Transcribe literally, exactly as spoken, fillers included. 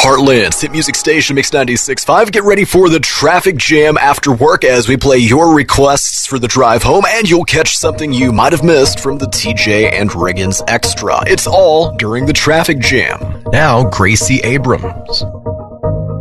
Heartland's hit music station, Mix ninety-six point five. Get ready for the traffic jam after work as we play your requests for the drive home, and you'll catch something you might have missed from the T J and Riggins Extra. It's all during the traffic jam. Now, Gracie Abrams.